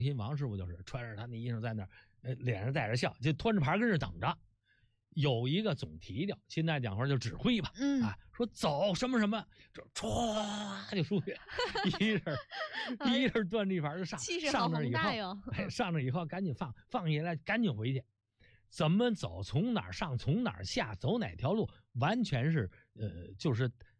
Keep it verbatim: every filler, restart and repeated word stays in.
新王师傅就是穿着他那衣裳在那儿，呃，脸上带着笑，就端着牌跟着等着。有一个总提调，现在讲话就指挥吧， 嗯啊，说走什么什么，这歘就出去，一人一人端着一盘就上， 气势好上那以后宏大哟， 哎，上那以后赶紧放，放下来赶紧回去。怎么走，从哪儿上，从哪儿下，走哪条路，完全是呃，就是